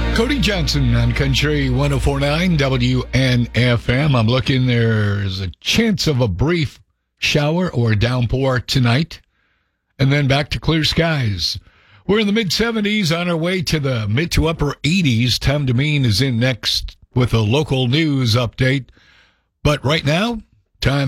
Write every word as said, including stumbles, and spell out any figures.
Cody Johnson on Country one oh four point nine W N F M. I'm looking, there's a chance of a brief shower or downpour tonight, and then back to clear skies. We're in the mid seventies, on our way to the mid to upper eighties. Tom Demeen is in next with a local news update. But right now,